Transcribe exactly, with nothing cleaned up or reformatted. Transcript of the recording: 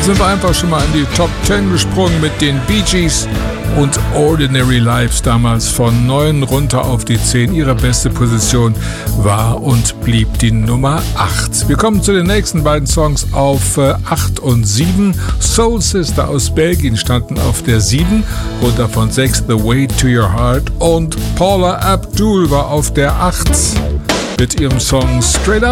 sind wir einfach schon mal in die Top zehn gesprungen mit den Bee Gees und Ordinary Lives, damals von neun runter auf die zehn. Ihre beste Position war und blieb die Nummer acht. Wir kommen zu den nächsten beiden Songs auf äh, acht und sieben. Soul Sister aus Belgien standen auf der sieben, runter von sechs The Way to Your Heart, und Paula Abdul war auf der acht mit ihrem Song Straight Up.